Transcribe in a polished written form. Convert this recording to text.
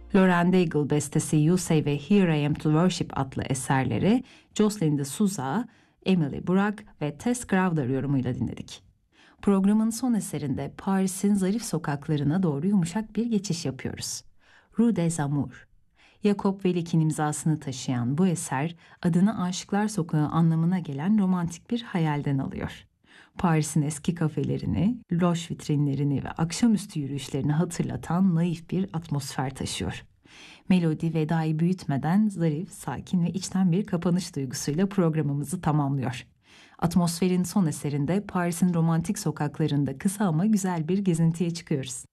Lauren Daigle bestesi You Say ve Here I Am to Worship adlı eserleri Jocelyn de Souza, Emily Burak ve Tess Crowder yorumuyla dinledik. Programın son eserinde Paris'in zarif sokaklarına doğru yumuşak bir geçiş yapıyoruz. Rue des Amours. Jacob Velik'in imzasını taşıyan bu eser, adını Aşıklar Sokağı anlamına gelen romantik bir hayalden alıyor. Paris'in eski kafelerini, loş vitrinlerini ve akşamüstü yürüyüşlerini hatırlatan naif bir atmosfer taşıyor. Melodi vedayı büyütmeden zarif, sakin ve içten bir kapanış duygusuyla programımızı tamamlıyor. Atmosferin son eserinde Paris'in romantik sokaklarında kısa ama güzel bir gezintiye çıkıyoruz.